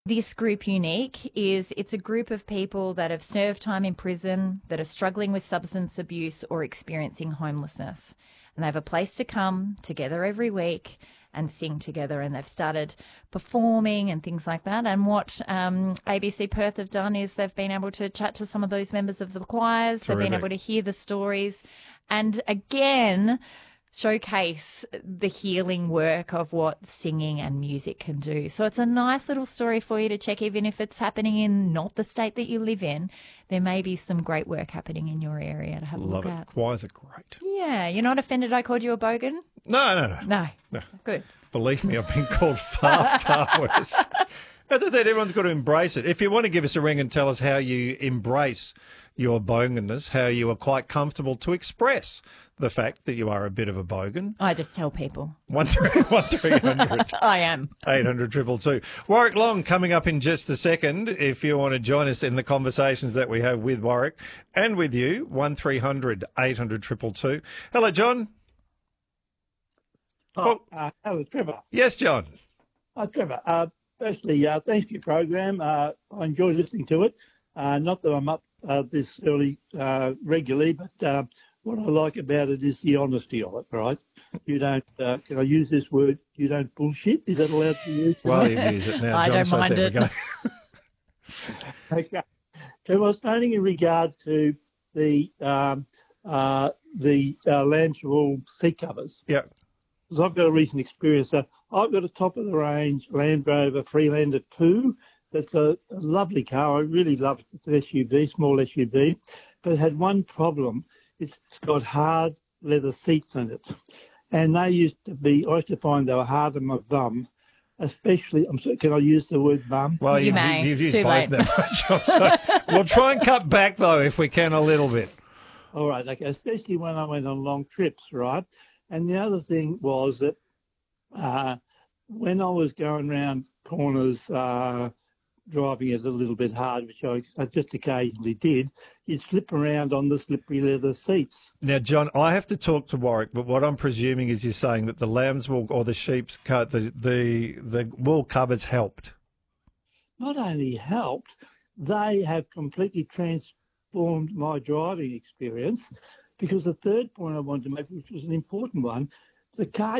this group unique is it's a group of people that have served time in prison, that are struggling with substance abuse or experiencing homelessness. And they have a place to come together every week and sing together. And they've started performing and things like that. And what ABC Perth have done is they've been able to chat to some of those members of the choirs. Terrific. They've been able to hear the stories. And again, showcase the healing work of what singing and music can do. So it's a nice little story for you to check, even if it's happening in not the state that you live in. There may be some great work happening in your area to have a look at. Choirs are great. Yeah. You're not offended I called you a bogan? No. Good. Believe me, I've been called far, far worse. As I said, everyone's got to embrace it. If you want to give us a ring and tell us how you embrace your boganness, how you are quite comfortable to express the fact that you are a bit of a bogan. I just tell people. 1300. I am. 800 222. Warwick Long coming up in just a second. If you want to join us in the conversations that we have with Warwick and with you, 1300 800 222. Hello, John. Hello, Trevor. Yes, John. Trevor, firstly, thanks for your program. I enjoy listening to it. Not that I'm up this early regularly, but what I like about it is the honesty of it, right? You don't, can I use this word, you don't bullshit? Is that allowed to use? Well, you use it now, I John, don't so mind there it. we go. Okay. So I was noting in regard to the Landswool seat covers. Yeah. Because I've got a recent experience. So I've got a top-of-the-range Land Rover Freelander 2. That's a lovely car. I really love it. It's an SUV, small SUV, but it had one problem. It's got hard leather seats in it. And I used to find they were hard on my bum, especially, can I use the word bum? Well, You may. you've used Too both late. now, John. So we'll try and cut back, though, if we can, a little bit. All right, okay, especially when I went on long trips, right? And the other thing was that when I was going around corners, driving it a little bit hard, which I just occasionally did, you'd slip around on the slippery leather seats. Now, John, I have to talk to Warwick, but what I'm presuming is you're saying that the lamb's wool or the sheep's coat, the wool covers helped. Not only helped, they have completely transformed my driving experience, because the third point I wanted to make, which was an important one, the car